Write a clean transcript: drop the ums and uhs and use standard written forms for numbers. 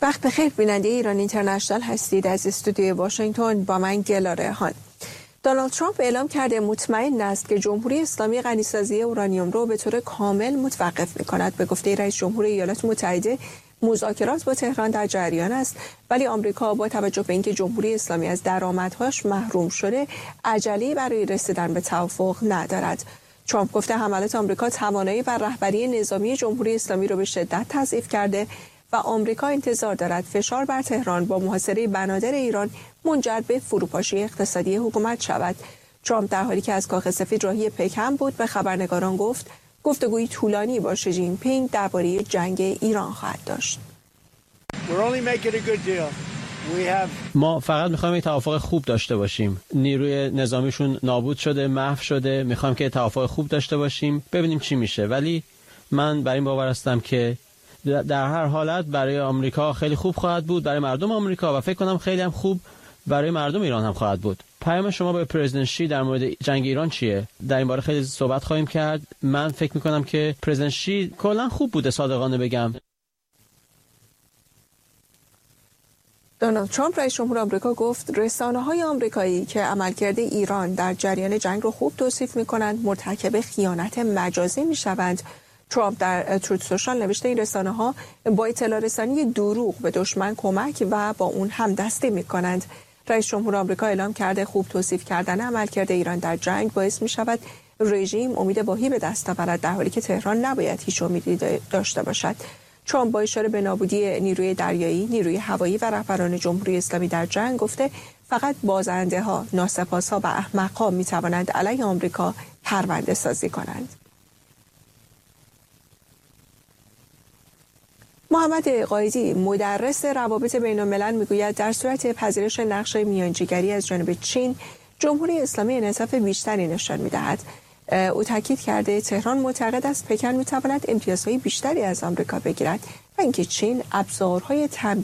وقت بخیر بیننده ایران اینترنشنال هستید. از استودیوی واشنگتن با من گلا ریحان. دونالد ترامپ اعلام کرده مطمئن است که جمهوری اسلامی غنیسازی اورانیوم رو به طور کامل متوقف می‌کند. به گفته رئیس جمهور ایالات متحده مذاکرات با تهران در جریان است، ولی آمریکا با توجه به اینکه جمهوری اسلامی از درآمدهاش محروم شده عجله‌ای برای رسیدن به توافق ندارد. ترامپ گفته حملات آمریکا توانایی و رهبری نظامی جمهوری اسلامی رو به شدت تضعیف کرده و آمریکا انتظار دارد فشار بر تهران با محاصره بنادر ایران منجر به فروپاشی اقتصادی حکومت شود. ترامپ در حالی که از کاخ سفید راهی پکن بود به خبرنگاران گفت گفتگوی طولانی با شی جین پینگ درباره جنگ ایران خواهد داشت. ما فقط میخوایم یک توافق خوب داشته باشیم. نیروی نظامیشون نابود شده، محو شده. میخوایم که توافق خوب داشته باشیم، ببینیم چی میشه. ولی من بر این باور هستم که در هر حالت برای آمریکا خیلی خوب خواهد بود، برای مردم آمریکا، و فکر کنم خیلی هم خوب برای مردم ایران هم خواهد بود. پیام شما به پرزیدنت شی در مورد جنگ ایران چیه؟ در این باره خیلی صحبت خواهیم کرد. من فکر میکنم که پرزیدنت شی کلا خوب بوده، صادقانه بگم. دونالد ترامپ رئیس جمهور آمریکا گفت رسانه‌های آمریکایی که عملکرد ایران در جریان جنگ رو خوب توصیف می‌کنند مرتکب خیانت مجازی می‌شوند. ترامپ در تروت سوشال نوشته این رسانه‌ها با اطلاع رسانی دروغ به دشمن کمک و با اون همدستی می‌کنند. رئیس جمهور آمریکا اعلام کرده خوب توصیف کردن عملکرد ایران در جنگ باعث می‌شود رژیم امید واهی به دست آورد، در حالی که تهران نباید هیچ امیدی داشته باشد. ترامپ با اشاره به نابودی نیروی دریایی، نیروی هوایی و رهبران جمهوری اسلامی در جنگ گفته فقط بازنده‌ها، ناسپاس‌ها و احمق‌ها می‌توانند علیه آمریکا پرونده سازی کنند. محمد قائدی مدرس روابط بین‌الملل میگوید در صورت پذیرش نقش میانجیگری از جانب چین، جمهوری اسلامی انعطاف بیشتری نشان می‌دهد. او تاکید کرده تهران معتقد است پکن می‌تواند امتیازهای بیشتری از آمریکا بگیرد و اینکه چین ابزارهای